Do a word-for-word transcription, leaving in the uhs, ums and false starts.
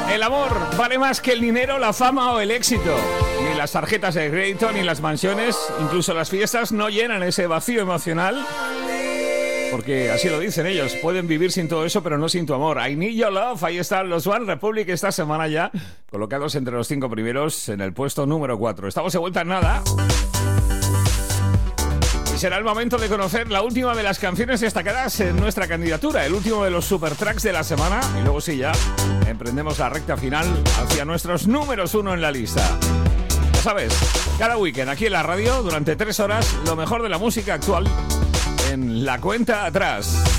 El amor vale más que el dinero, la fama o el éxito. Ni las tarjetas de crédito, ni las mansiones, incluso las fiestas no llenan ese vacío emocional. Porque así lo dicen ellos, pueden vivir sin todo eso, pero no sin tu amor. I Need Your Love, ahí están los One Republic esta semana ya, colocados entre los cinco primeros en el puesto número cuatro. Estamos de vuelta en nada. Y será el momento de conocer la última de las canciones destacadas en nuestra candidatura, el último de los super tracks de la semana. Y luego sí, ya emprendemos la recta final hacia nuestros números uno en la lista. Ya sabes, cada weekend aquí en la radio, durante tres horas, lo mejor de la música actual en la cuenta atrás.